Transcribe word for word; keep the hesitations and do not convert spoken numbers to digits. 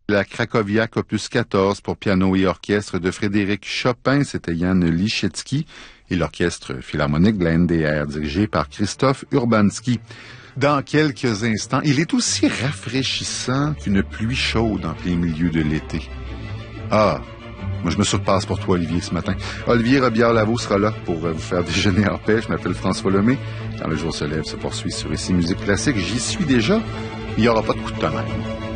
La Krakowiak opus quatorze pour piano et orchestre de Frédéric Chopin, c'était Jan Liszewski, et l'orchestre philharmonique de la N D R dirigé par Christophe Urbanski. Dans quelques instants, il est aussi rafraîchissant qu'une pluie chaude en plein milieu de l'été. Ah, moi je me surpasse pour toi Olivier ce matin. Olivier Robillard-Lavaux sera là pour vous faire déjeuner en paix. Je m'appelle François Lemay. Quand le jour se lève se poursuit sur Ici Musique Classique, j'y suis déjà. Il n'y aura pas de coup de tonnerre.